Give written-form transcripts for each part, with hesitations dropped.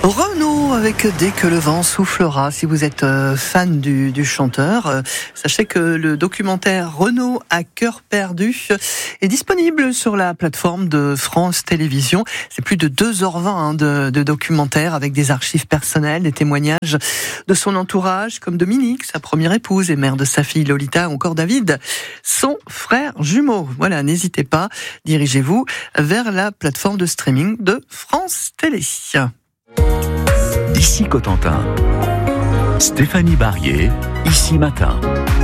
Renaud avec Dès que le vent soufflera. Si vous êtes fan du chanteur, sachez que le documentaire Renaud à cœur perdu est disponible sur la plateforme de France Télévisions. C'est plus de 2h20 de documentaire avec des archives personnelles, des témoignages de son entourage comme Dominique, sa première épouse et mère de sa fille Lolita, ou encore David, son frère jumeau. Voilà, n'hésitez pas, dirigez-vous vers la plateforme de streaming de France Télé. Ici Cotentin, Stéphanie Barrier, Ici Matin.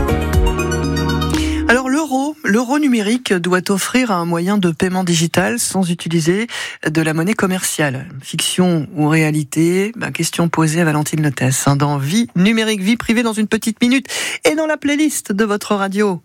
Alors l'euro numérique doit offrir un moyen de paiement digital sans utiliser de la monnaie commerciale. Fiction ou réalité, question posée à Valentine Lotès dans Vie numérique, vie privée dans une petite minute et dans la playlist de votre radio.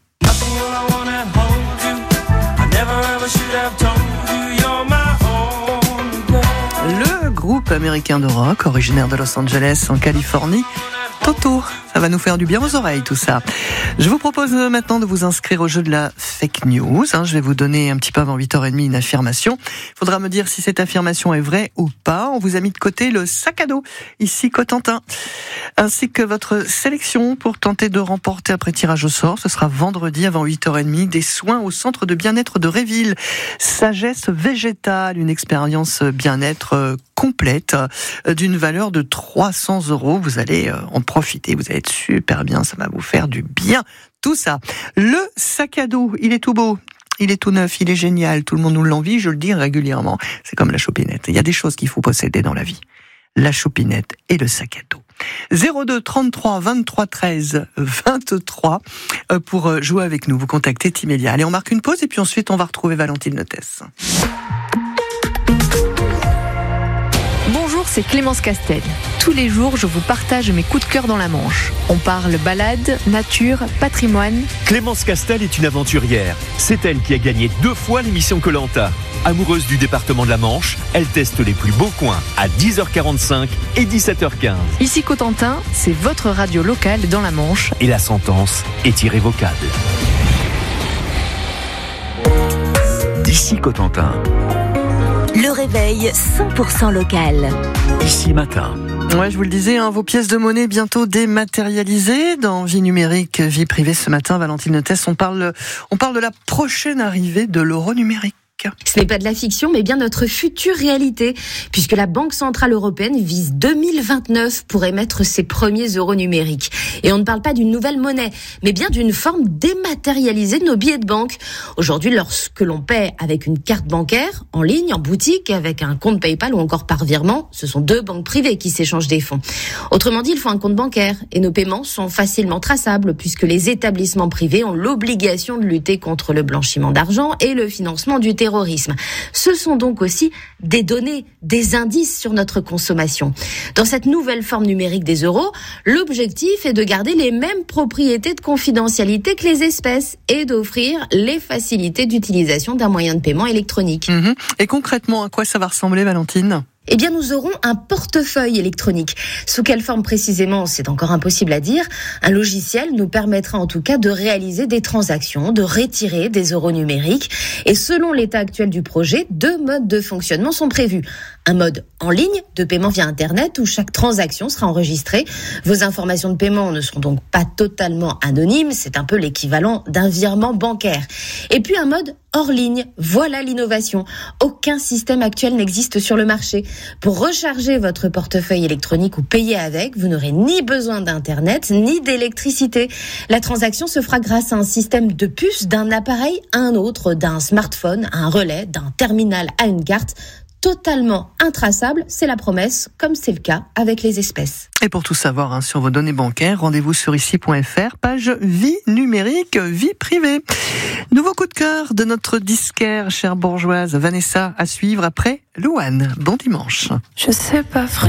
Le groupe américain de rock, originaire de Los Angeles en Californie, Toto. Ça va nous faire du bien aux oreilles, tout ça. Je vous propose maintenant de vous inscrire au jeu de la fake news. Je vais vous donner un petit peu avant 8h30 une affirmation. Il faudra me dire si cette affirmation est vraie ou pas. On vous a mis de côté le sac à dos, ici Cotentin, ainsi que votre sélection pour tenter de remporter après tirage au sort. Ce sera vendredi avant 8h30, des soins au centre de bien-être de Réville. Sagesse végétale, une expérience bien-être complète d'une valeur de 300 €. Vous allez en profiter, vous allez être super bien, ça va vous faire du bien, tout ça. Le sac à dos, il est tout beau, il est tout neuf, il est génial, tout le monde nous l'envie, je le dis régulièrement. C'est comme la choupinette, il y a des choses qu'il faut posséder dans la vie. La choupinette et le sac à dos. 02 33 23 13 23 pour jouer avec nous, vous contactez Timélia. Allez, on marque une pause et puis ensuite on va retrouver Valentine Lotès. Bonjour, c'est Clémence Castel. Tous les jours, je vous partage mes coups de cœur dans la Manche. On parle balade, nature, patrimoine. Clémence Castel est une aventurière. C'est elle qui a gagné 2 fois l'émission Koh-Lanta. Amoureuse du département de la Manche, elle teste les plus beaux coins à 10h45 et 17h15. Ici Cotentin, c'est votre radio locale dans la Manche. Et la sentence est irrévocable. D'ici Cotentin. Le réveil 100% local. Ici Matin. Ouais, je vous le disais, vos pièces de monnaie bientôt dématérialisées dans Vie numérique, vie privée. Ce matin, Valentine Lotès, on parle de la prochaine arrivée de l'euro numérique. Ce n'est pas de la fiction, mais bien notre future réalité, puisque la Banque Centrale Européenne vise 2029 pour émettre ses premiers euros numériques. Et on ne parle pas d'une nouvelle monnaie, mais bien d'une forme dématérialisée de nos billets de banque. Aujourd'hui, lorsque l'on paie avec une carte bancaire, en ligne, en boutique, avec un compte PayPal ou encore par virement, ce sont 2 banques privées qui s'échangent des fonds. Autrement dit, il faut un compte bancaire, et nos paiements sont facilement traçables, puisque les établissements privés ont l'obligation de lutter contre le blanchiment d'argent et le financement du terrorisme. Ce sont donc aussi des données, des indices sur notre consommation. Dans cette nouvelle forme numérique des euros, l'objectif est de garder les mêmes propriétés de confidentialité que les espèces et d'offrir les facilités d'utilisation d'un moyen de paiement électronique. Et concrètement, à quoi ça va ressembler, Valentine ? Eh bien, nous aurons un portefeuille électronique. Sous quelle forme précisément, c'est encore impossible à dire. Un logiciel nous permettra en tout cas de réaliser des transactions, de retirer des euros numériques. Et selon l'état actuel du projet, 2 modes de fonctionnement sont prévus. Un mode en ligne de paiement via Internet où chaque transaction sera enregistrée. Vos informations de paiement ne seront donc pas totalement anonymes. C'est un peu l'équivalent d'un virement bancaire. Et puis un mode hors ligne. Voilà l'innovation. Aucun système actuel n'existe sur le marché. Pour recharger votre portefeuille électronique ou payer avec, vous n'aurez ni besoin d'Internet ni d'électricité. La transaction se fera grâce à un système de puces d'un appareil à un autre, d'un smartphone à un relais, d'un terminal à une carte. Totalement intraçable, c'est la promesse, comme c'est le cas avec les espèces. Et pour tout savoir sur vos données bancaires, rendez-vous sur ici.fr, page Vie numérique, vie privée. Nouveau coup de cœur de notre disquaire, chère bourgeoise Vanessa, à suivre après Louane. Bon dimanche. Je sais pas,